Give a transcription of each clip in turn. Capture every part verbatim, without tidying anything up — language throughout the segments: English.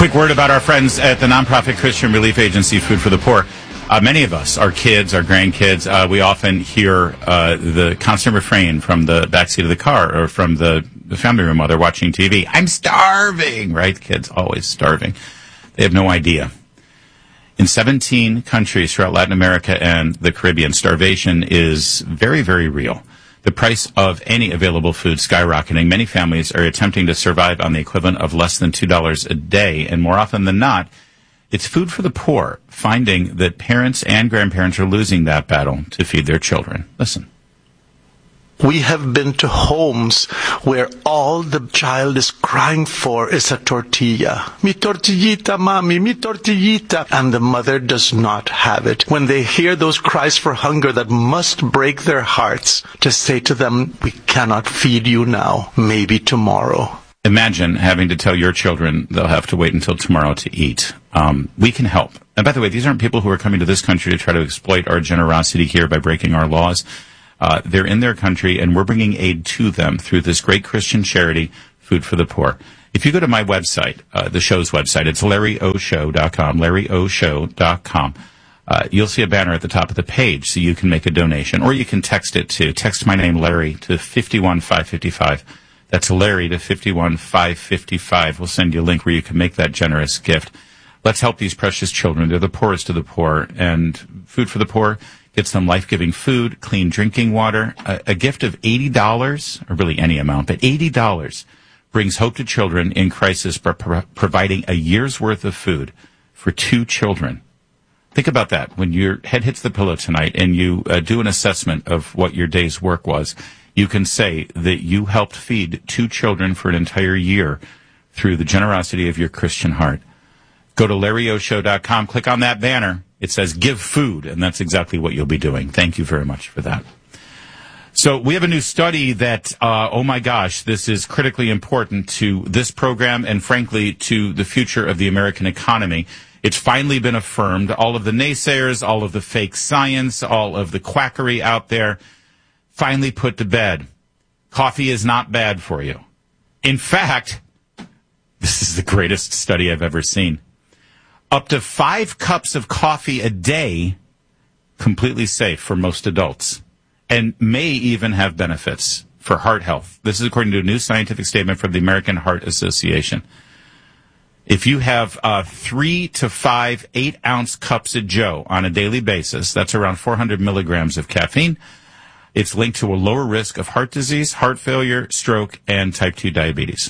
Quick word about our friends at the nonprofit Christian relief agency, Food for the Poor. Uh, many of us, our kids, our grandkids, uh, we often hear uh, the constant refrain from the backseat of the car or from the, the family room while they're watching T V. I'm starving, right? Kids always starving. They have no idea. In seventeen countries throughout Latin America and the Caribbean, starvation is very, very real. The price of any available food skyrocketing. Many families are attempting to survive on the equivalent of less than two dollars a day, and more often than not, it's Food for the Poor, finding that parents and grandparents are losing that battle to feed their children. Listen. We have been to homes where all the child is crying for is a tortilla. Mi tortillita, mami, mi tortillita. And the mother does not have it. When they hear those cries for hunger that must break their hearts, to say to them, we cannot feed you now, maybe tomorrow. Imagine having to tell your children they'll have to wait until tomorrow to eat. Um, we can help. And by the way, these aren't people who are coming to this country to try to exploit our generosity here by breaking our laws. Uh, they're in their country, and we're bringing aid to them through this great Christian charity, Food for the Poor. If you go to my website, uh, the show's website, it's larry o show dot com, larry o show dot com. Uh, you'll see a banner at the top of the page so you can make a donation, or you can text it to, text my name, Larry, to five one five five five. That's Larry to five one five five five. We'll send you a link where you can make that generous gift. Let's help these precious children. They're the poorest of the poor, and Food for the Poor gets them life-giving food, clean drinking water. A, a gift of eighty dollars, or really any amount, but eighty dollars brings hope to children in crisis by pro- providing a year's worth of food for two children. Think about that. When your head hits the pillow tonight and you uh, do an assessment of what your day's work was, you can say that you helped feed two children for an entire year through the generosity of your Christian heart. Go to larry o show dot com, click on that banner. It says give food, and that's exactly what you'll be doing. Thank you very much for that. So we have a new study that, uh, oh my gosh, this is critically important to this program and, frankly, to the future of the American economy. It's finally been affirmed. All of the naysayers, all of the fake science, all of the quackery out there, finally put to bed. Coffee is not bad for you. In fact, this is the greatest study I've ever seen. Up to five cups of coffee a day, completely safe for most adults, and may even have benefits for heart health. This is according to a new scientific statement from the American Heart Association. If you have uh, three to five eight-ounce cups of Joe on a daily basis, that's around four hundred milligrams of caffeine. It's linked to a lower risk of heart disease, heart failure, stroke, and type two diabetes.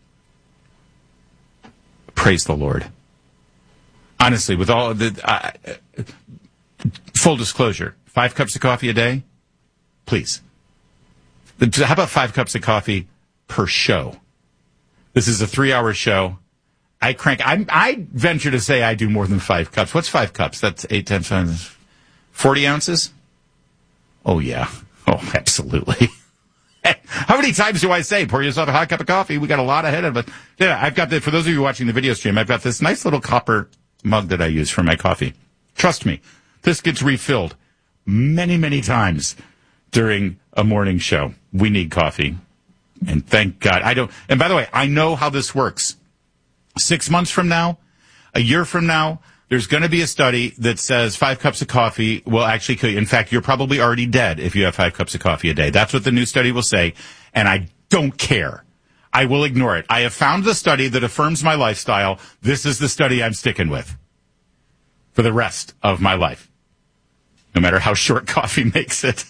Praise the Lord. Honestly, with all the uh, full disclosure, five cups of coffee a day, please. How about five cups of coffee per show? This is a three-hour show. I crank. I, I venture to say I do more than five cups. What's five cups? That's eight, ten, forty ounces. Oh yeah. Oh, absolutely. How many times do I say, pour yourself a hot cup of coffee? We got a lot ahead of us. Yeah, I've got the, for those of you watching the video stream, I've got this nice little copper mug that I use for my coffee. Trust me, this gets refilled many, many times during a morning show. We need coffee. And thank God. I don't, and by the way, I know how this works. Six months from now, a year from now, there's going to be a study that says five cups of coffee will actually kill you. In fact, you're probably already dead if you have five cups of coffee a day. That's what the new study will say, and I don't care. I will ignore it. I have found the study that affirms my lifestyle. This is the study I'm sticking with for the rest of my life, no matter how short coffee makes it.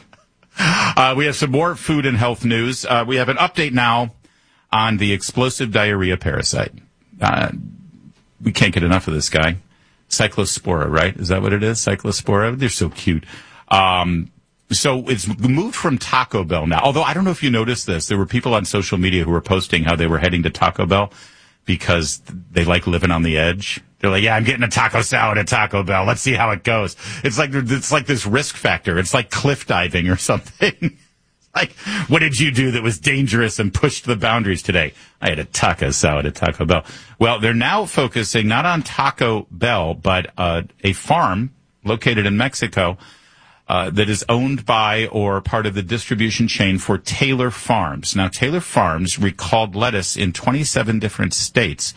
Uh, we have some more food and health news. Uh, we have an update now on the explosive diarrhea parasite. Uh, we can't get enough of this guy. Cyclospora, right? Is that what it is? Cyclospora? They're so cute. Um, so it's moved from Taco Bell now. Although I don't know if you noticed this. There were people on social media who were posting how they were heading to Taco Bell because they like living on the edge. They're like, yeah, I'm getting a taco salad at Taco Bell. Let's see how it goes. It's like, it's like this risk factor. It's like cliff diving or something. Like, what did you do that was dangerous and pushed the boundaries today? I had a taco salad at Taco Bell. Well, they're now focusing not on Taco Bell, but uh, a farm located in Mexico uh, that is owned by or part of the distribution chain for Taylor Farms. Now, Taylor Farms recalled lettuce in twenty-seven different states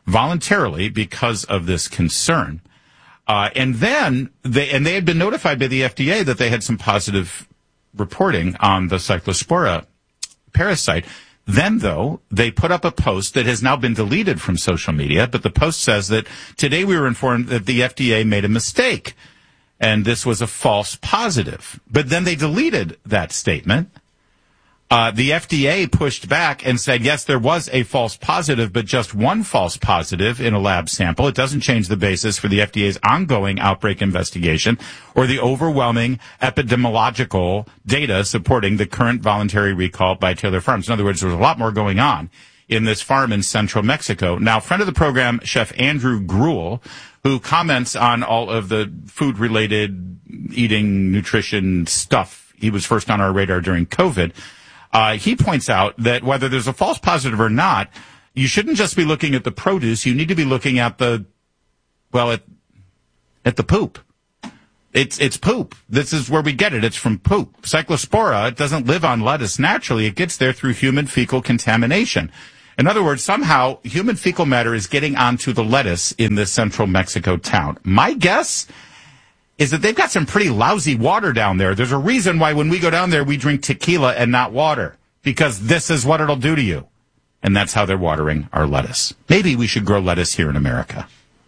voluntarily because of this concern. Uh, and then they, and they had been notified by the F D A that they had some positive reporting on the Cyclospora parasite. Then, though, they put up a post that has now been deleted from social media, but the post says that today we were informed that the F D A made a mistake, and this was a false positive. But then they deleted that statement. Uh, the F D A pushed back and said, yes, there was a false positive, but just one false positive in a lab sample. It doesn't change the basis for the F D A's ongoing outbreak investigation or the overwhelming epidemiological data supporting the current voluntary recall by Taylor Farms. In other words, there's a lot more going on in this farm in central Mexico. Now, friend of the program, Chef Andrew Gruel, who comments on all of the food-related eating, nutrition stuff, he was first on our radar during COVID. Uh, he points out that whether there's a false positive or not, you shouldn't just be looking at the produce. You need to be looking at the, well, at, at the poop. It's, it's poop. This is where we get it. It's from poop. Cyclospora, it doesn't live on lettuce naturally. It gets there through human fecal contamination. In other words, somehow human fecal matter is getting onto the lettuce in this central Mexico town. My guess is that they've got some pretty lousy water down there. There's a reason why when we go down there, we drink tequila and not water, because this is what it'll do to you. And that's how they're watering our lettuce. Maybe we should grow lettuce here in America.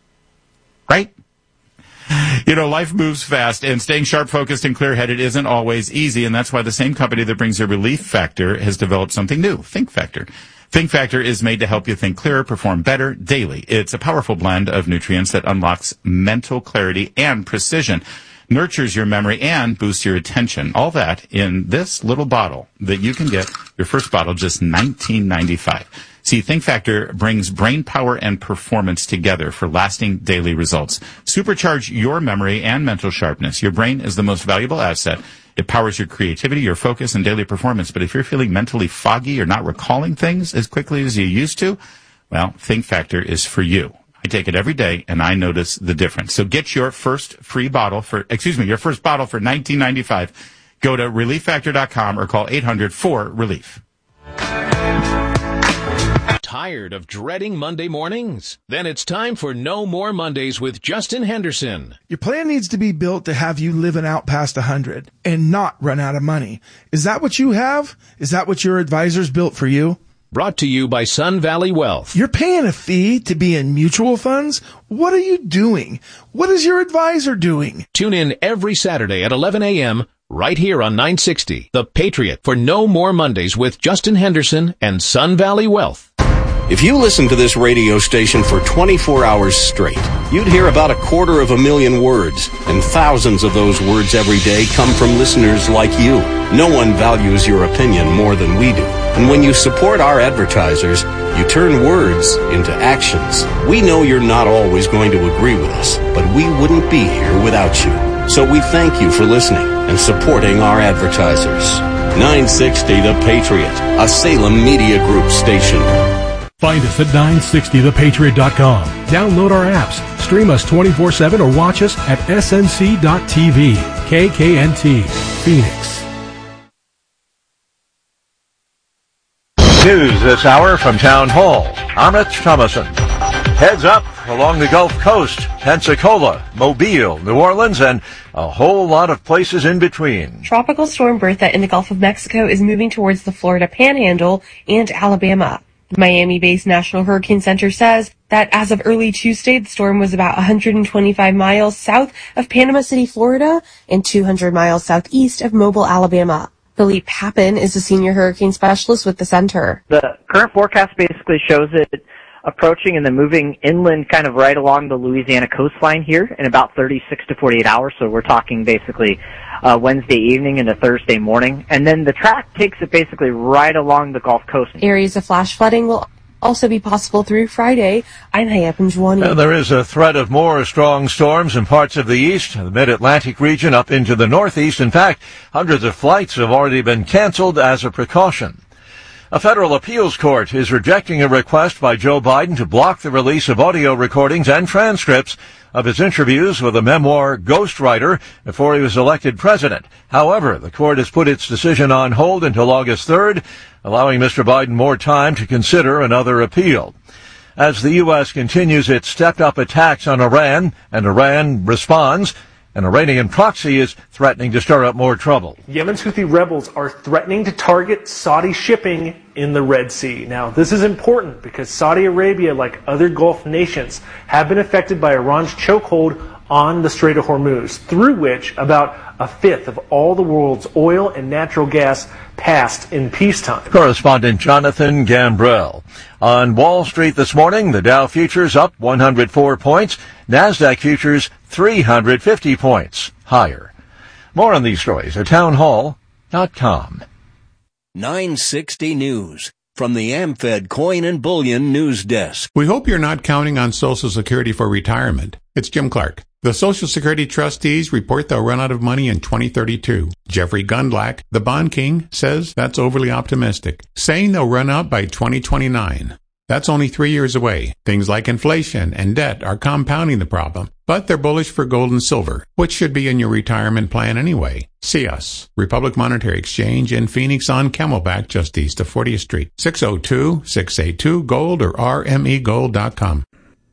Right? You know, life moves fast, and staying sharp, focused, and clear-headed isn't always easy, and that's why the same company that brings you Relief Factor has developed something new, Think Factor. Think Factor is made to help you think clearer, perform better daily. It's a powerful blend of nutrients that unlocks mental clarity and precision, nurtures your memory, and boosts your attention. All that in this little bottle that you can get, your first bottle, just nineteen ninety-five. See, Think Factor brings brain power and performance together for lasting daily results. Supercharge your memory and mental sharpness. Your brain is the most valuable asset. It powers your creativity, your focus, and daily performance. But if you're feeling mentally foggy or not recalling things as quickly as you used to, well, Think Factor is for you. I take it every day, and I notice the difference. So get your first free bottle for, excuse me, your first bottle for nineteen ninety-five. Go to relief factor dot com or call eight hundred four relief. Tired of dreading Monday mornings? Then it's time for No More Mondays with Justin Henderson. Your plan needs to be built to have you living out past one hundred and not run out of money. Is that what you have? Is that what your advisor's built for you? Brought to you by Sun Valley Wealth. You're paying a fee to be in mutual funds? What are you doing? What is your advisor doing? Tune in every Saturday at eleven a.m. right here on nine sixty, The Patriot, for No More Mondays with Justin Henderson and Sun Valley Wealth. If you listen to this radio station for twenty-four hours straight, you'd hear about a quarter of a million words, and thousands of those words every day come from listeners like you. No one values your opinion more than we do. And when you support our advertisers, you turn words into actions. We know you're not always going to agree with us, but we wouldn't be here without you. So we thank you for listening and supporting our advertisers. nine sixty The Patriot, a Salem Media Group station. Find us at nine sixty the patriot dot com. Download our apps, stream us twenty-four seven, or watch us at S N C dot T V. K K N T, Phoenix. News this hour from Town Hall. I'm Rich Thomason. Heads up along the Gulf Coast, Pensacola, Mobile, New Orleans, and a whole lot of places in between. Tropical storm Bertha in the Gulf of Mexico is moving towards the Florida Panhandle and Alabama. The Miami-based National Hurricane Center says that as of early Tuesday, the storm was about one hundred twenty-five miles south of Panama City, Florida, and two hundred miles southeast of Mobile, Alabama. Philippe Papin is a senior hurricane specialist with the center. The current forecast basically shows it approaching and then moving inland kind of right along the Louisiana coastline here in about thirty-six to forty-eight hours. So we're talking basically uh, Wednesday evening into Thursday morning. And then the track takes it basically right along the Gulf Coast. Areas of flash flooding will also be possible through Friday. I'm Hayat Benjwani. Uh, there is a threat of more strong storms in parts of the east, the mid-Atlantic region up into the northeast. In fact, hundreds of flights have already been canceled as a precaution. A federal appeals court is rejecting a request by Joe Biden to block the release of audio recordings and transcripts of his interviews with a memoir ghostwriter before he was elected president. However, the court has put its decision on hold until August third, allowing Mister Biden more time to consider another appeal. as the U S continues its stepped-up attacks on Iran, and Iran responds. An Iranian proxy is threatening to stir up more trouble. Yemen's Houthi rebels are threatening to target Saudi shipping in the Red Sea. Now, this is important because Saudi Arabia, like other Gulf nations, have been affected by Iran's chokehold on the Strait of Hormuz, through which about a fifth of all the world's oil and natural gas passed in peacetime. Correspondent Jonathan Gambrell. On Wall Street this morning, the Dow futures up one hundred four points, NASDAQ futures three hundred fifty points higher. More on these stories at townhall dot com. nine sixty News from the AmFed Coin and Bullion News Desk. We hope you're not counting on Social Security for retirement. It's Jim Clark. The Social Security trustees report they'll run out of money in twenty thirty-two. Jeffrey Gundlach, the bond king, says that's overly optimistic, saying they'll run out by twenty twenty-nine. That's only three years away. Things like inflation and debt are compounding the problem, but they're bullish for gold and silver, which should be in your retirement plan anyway. See us, Republic Monetary Exchange in Phoenix on Camelback, just east of fortieth Street. six oh two, six eight two, gold or r m e gold dot com.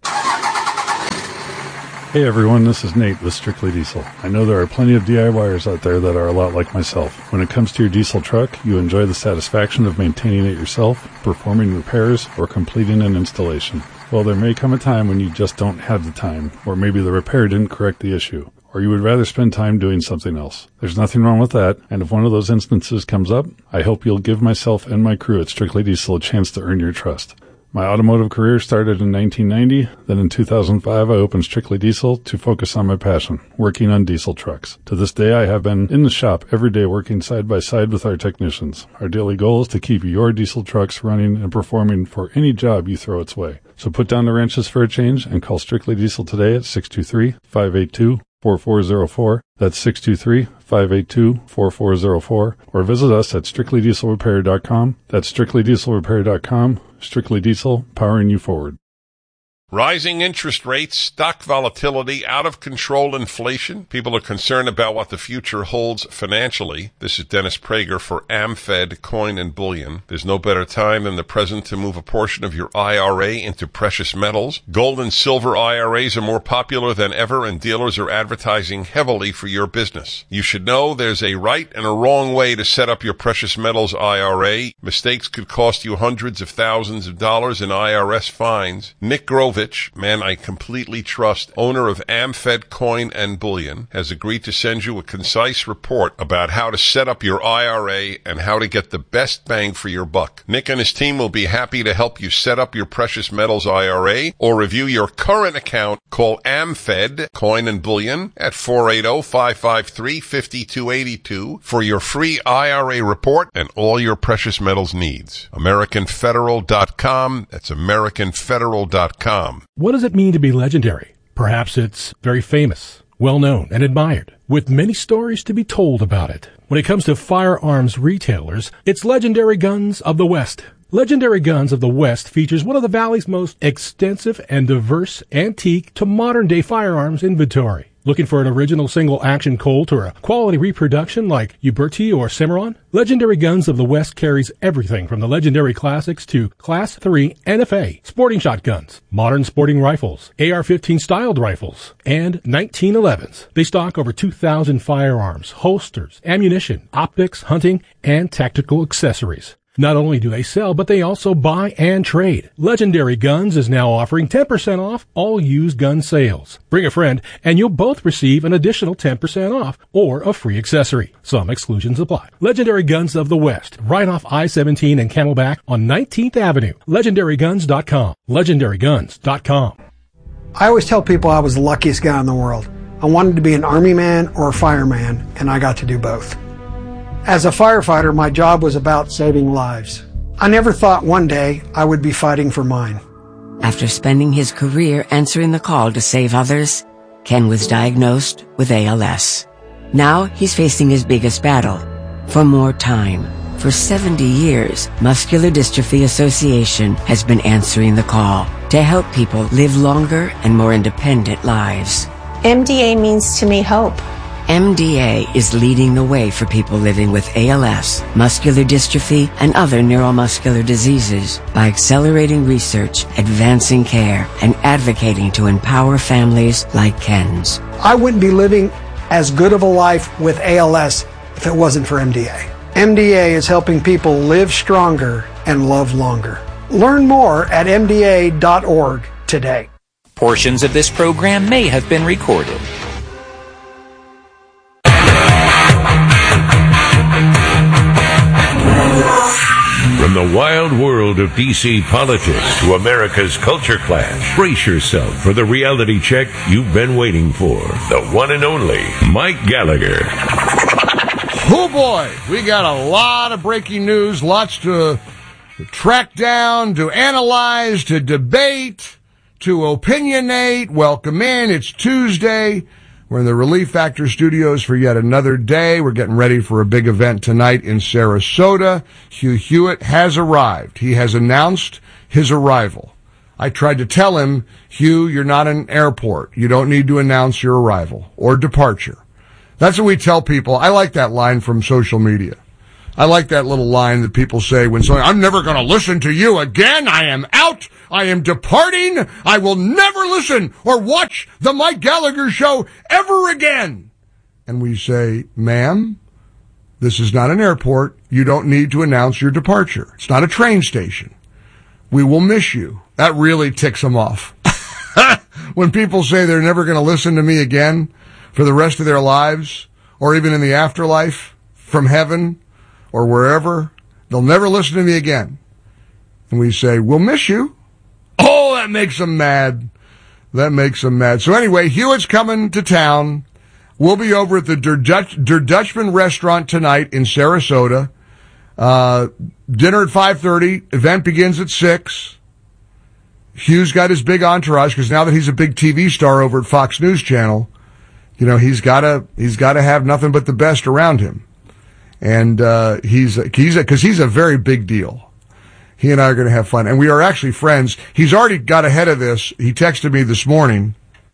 Hey everyone, this is Nate with Strictly Diesel. I know there are plenty of DIYers out there that are a lot like myself. When it comes to your diesel truck, you enjoy the satisfaction of maintaining it yourself, performing repairs, or completing an installation. Well, there may come a time when you just don't have the time, or maybe the repair didn't correct the issue, or you would rather spend time doing something else. There's nothing wrong with that, and if one of those instances comes up, I hope you'll give myself and my crew at Strictly Diesel a chance to earn your trust. My automotive career started in nineteen ninety. Then in two thousand five, I opened Strictly Diesel to focus on my passion, working on diesel trucks. To this day, I have been in the shop every day working side by side with our technicians. Our daily goal is to keep your diesel trucks running and performing for any job you throw its way. So put down the wrenches for a change and call Strictly Diesel today at six two three, five eight two, four four zero four. That's six two three, five eight two, four four zero four. Or visit us at strictly diesel repair dot com. That's strictly diesel repair dot com. Strictly Diesel, powering you forward. Rising interest rates, stock volatility, out-of-control inflation. People are concerned about what the future holds financially. This is Dennis Prager for AmFed Coin and Bullion. There's no better time than the present to move a portion of your I R A into precious metals. Gold and silver I R As are more popular than ever, and dealers are advertising heavily for your business. You should know there's a right and a wrong way to set up your precious metals I R A. Mistakes could cost you hundreds of thousands of dollars in I R S fines. Nick Grovich, man I completely trust, owner of AmFed Coin and Bullion, has agreed to send you a concise report about how to set up your I R A and how to get the best bang for your buck. Nick and his team will be happy to help you set up your precious metals I R A or review your current account. Call AmFed Coin and Bullion at four eight zero, five five three, five two eight two for your free I R A report and all your precious metals needs. American Federal dot com. That's American Federal dot com. What does it mean to be legendary? Perhaps it's very famous, well-known, and admired, with many stories to be told about it. When it comes to firearms retailers, it's Legendary Guns of the West. Legendary Guns of the West features one of the Valley's most extensive and diverse antique to modern-day firearms inventory. Looking for an original single-action Colt or a quality reproduction like Uberti or Cimarron? Legendary Guns of the West carries everything from the legendary classics to Class three N F A, sporting shotguns, modern sporting rifles, A R fifteen styled rifles, and nineteen elevens. They stock over two thousand firearms, holsters, ammunition, optics, hunting, and tactical accessories. Not only do they sell, but they also buy and trade. Legendary Guns is now offering ten percent off all used gun sales. Bring a friend, and you'll both receive an additional ten percent off or a free accessory. Some exclusions apply. Legendary Guns of the West, right off I seventeen and Camelback on nineteenth Avenue. Legendary Guns dot com. Legendary Guns dot com. I always tell people I was the luckiest guy in the world. I wanted to be an army man or a fireman, and I got to do both. As a firefighter, my job was about saving lives. I never thought one day I would be fighting for mine. After spending his career answering the call to save others, Ken was diagnosed with A L S. Now he's facing his biggest battle, for more time. For seventy years, Muscular Dystrophy Association has been answering the call to help people live longer and more independent lives. M D A means to me hope. M D A is leading the way for people living with A L S, muscular dystrophy, and other neuromuscular diseases by accelerating research, advancing care, and advocating to empower families like Ken's. I wouldn't be living as good of a life with A L S if it wasn't for M D A. M D A is helping people live stronger and love longer. Learn more at M D A dot org today. Portions of this program may have been recorded. From the wild world of D C politics to America's culture clash, brace yourself for the reality check you've been waiting for. The one and only Mike Gallagher. Oh boy, we got a lot of breaking news, lots to track down, to analyze, to debate, to opinionate. Welcome in. It's Tuesday. We're in the Relief Factor studios for yet another day. We're getting ready for a big event tonight in Sarasota. Hugh Hewitt has arrived. He has announced his arrival. I tried to tell him, Hugh, you're not an airport. You don't need to announce your arrival or departure. That's what we tell people. I like that line from social media. I like that little line that people say when someone, I'm never going to listen to you again. I am out. I am departing. I will never listen or watch the Mike Gallagher show ever again. And we say, ma'am, this is not an airport. You don't need to announce your departure. It's not a train station. We will miss you. That really ticks them off. When people say they're never going to listen to me again for the rest of their lives, or even in the afterlife, from heaven, or wherever, they'll never listen to me again. And we say, we'll miss you. Oh, that makes them mad. That makes them mad. So anyway, Hewitt's coming to town. We'll be over at the Der, Dutch, Der Dutchman restaurant tonight in Sarasota. Uh, dinner at five thirty. Event begins at six. Hugh's got his big entourage, because now that he's a big T V star over at Fox News Channel, you know, he's gotta, he's gotta have nothing but the best around him. And, uh, he's, he's, a, cause he's a very big deal. He and I are going to have fun. And we are actually friends. He's already got ahead of this. He texted me this morning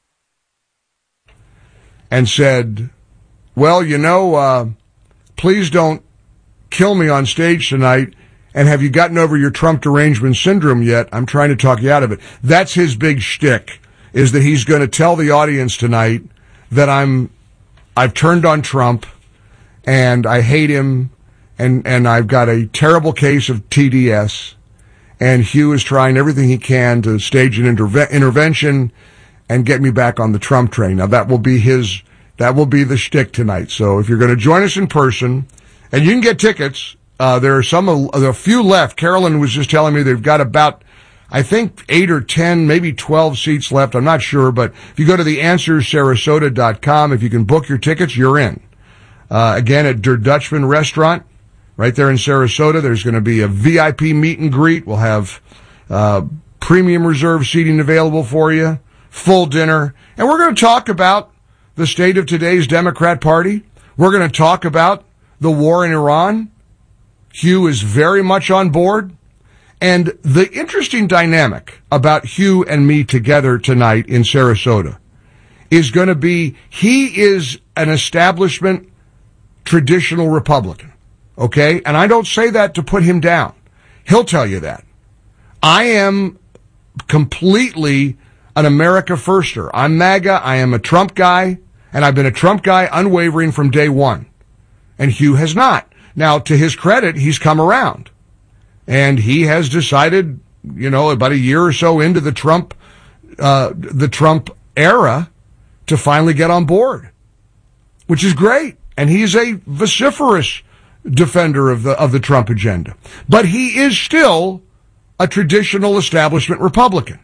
and said, well, you know, uh, please don't kill me on stage tonight. And have you gotten over your Trump derangement syndrome yet? I'm trying to talk you out of it. That's his big shtick, is that he's going to tell the audience tonight that I'm, I've turned on Trump, and I hate him, and, and I've got a terrible case of T D S, and Hugh is trying everything he can to stage an interve- intervention and get me back on the Trump train. Now that will be his, that will be the shtick tonight. So if you're going to join us in person, and you can get tickets, uh, there are some, a, a few left. Carolyn was just telling me they've got about, I think eight or ten, maybe twelve seats left. I'm not sure, but if you go to the answers sarasota dot com, if you can book your tickets, you're in. Uh, again, at Der Dutchman restaurant, right there in Sarasota, there's going to be a V I P meet and greet. We'll have, uh, premium reserve seating available for you, full dinner. And we're going to talk about the state of today's Democrat Party. We're going to talk about the war in Iran. Hugh is very much on board. And the interesting dynamic about Hugh and me together tonight in Sarasota is going to be, he is an establishment traditional Republican, okay? And I don't say that to put him down. He'll tell you that. I am completely an America firster. I'm MAGA, I am a Trump guy, and I've been a Trump guy unwavering from day one. And Hugh has not. Now, to his credit, he's come around. And he has decided, you know, about a year or so into the Trump, uh, the Trump era, to finally get on board, which is great. And he's a vociferous defender of the, of the Trump agenda. But he is still a traditional establishment Republican.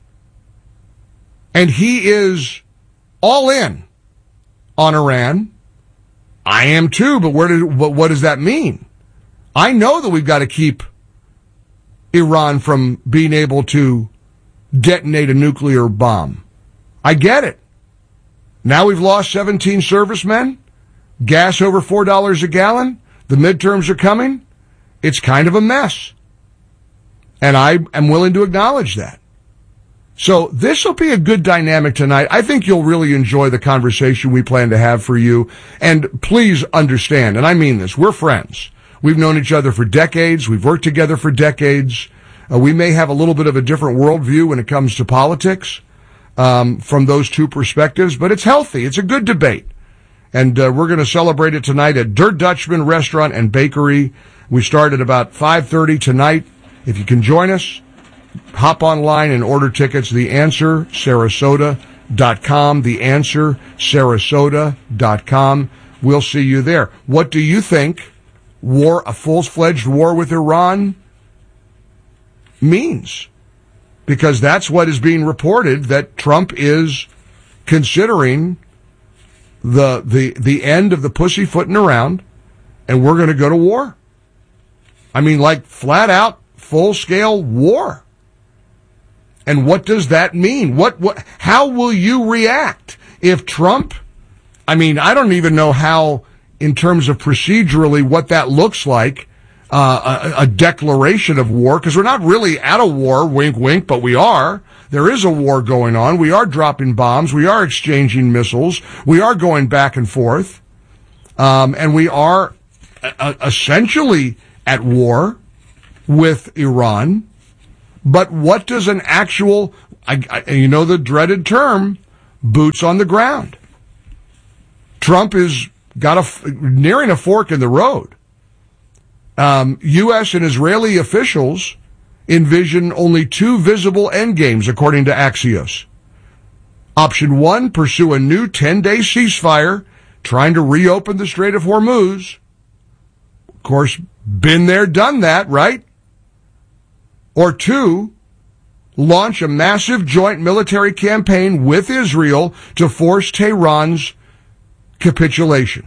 And he is all in on Iran. I am too, but where did, what, what does that mean? I know that we've got to keep Iran from being able to detonate a nuclear bomb. I get it. Now we've lost seventeen servicemen, gas over four dollars a gallon, the midterms are coming. It's kind of a mess. And I am willing to acknowledge that. So this will be a good dynamic tonight. I think you'll really enjoy the conversation we plan to have for you. And please understand, and I mean this, we're friends. We've known each other for decades. We've worked together for decades. Uh, we may have a little bit of a different worldview when it comes to politics um, from those two perspectives, but it's healthy. It's a good debate. And uh, we're going to celebrate it tonight at Der Dutchman Restaurant and Bakery. We start at about five thirty tonight. If you can join us, hop online and order tickets. The Answer Sarasota dot com. The Answer Sarasota dot com. We'll see you there. What do you think war, a full-fledged war with Iran means? Because that's what is being reported, that Trump is considering the the the end of the pussyfooting around, and we're going to go to war. I mean, like flat-out, full-scale war. And what does that mean? What, what, how will you react if Trump, I mean, I don't even know how, in terms of procedurally, what that looks like, uh, a, a declaration of war, because we're not really at a war, wink, wink, but we are. There is a war going on. We are dropping bombs. We are exchanging missiles. We are going back and forth. Um, and we are uh, essentially at war with Iran. But what does an actual, I, I, you know the dreaded term, boots on the ground? Trump is got a, nearing a fork in the road. Um, U S and Israeli officials envision only two visible endgames, according to Axios. Option one, pursue a new ten-day ceasefire, trying to reopen the Strait of Hormuz. Of course, been there, done that, right? Or two, launch a massive joint military campaign with Israel to force Tehran's capitulation.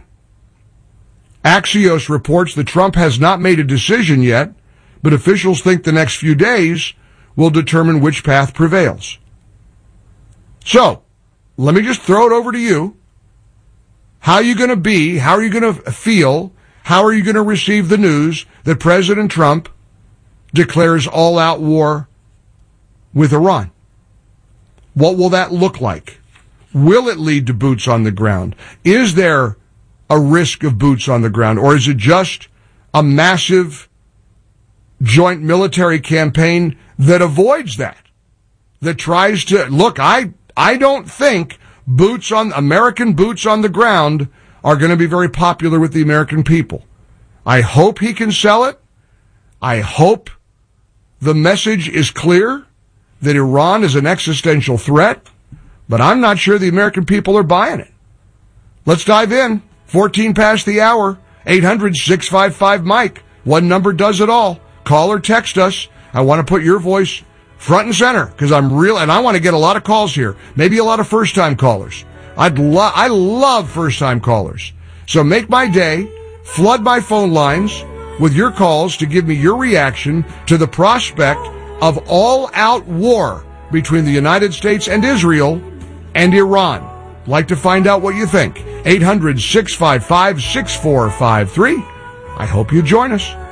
Axios reports that Trump has not made a decision yet, but officials think the next few days will determine which path prevails. So, let me just throw it over to you. How are you going to be, how are you going to feel, how are you going to receive the news that President Trump declares all-out war with Iran? What will that look like? Will it lead to boots on the ground? Is there a risk of boots on the ground, or is it just a massive joint military campaign that avoids that, that tries to, look, I, I don't think boots on, American boots on the ground are going to be very popular with the American people. I hope he can sell it. I hope the message is clear that Iran is an existential threat, but I'm not sure the American people are buying it. Let's dive in. fourteen past the hour, eight hundred, six five five, Mike. One number does it all. Call or text us. I want to put your voice front and center because I'm real, and I want to get a lot of calls here. Maybe a lot of first-time callers. I'd lo- I love first-time callers. So make my day. Flood my phone lines with your calls to give me your reaction to the prospect of all-out war between the United States and Israel and Iran. Like to find out what you think. eight hundred, six five five, six four five three. I hope you join us.